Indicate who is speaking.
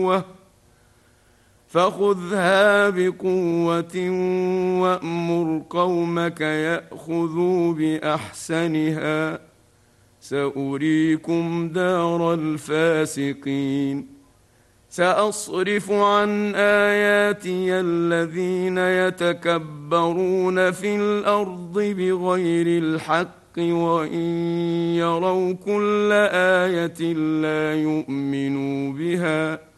Speaker 1: قوة فخذها بقوة وأمر قومك يأخذوا بأحسنها سأريكم دار الفاسقين سأصرف عن آياتي الذين يتكبرون في الأرض بغير الحق وإن يروا كل آية لا يؤمنوا بها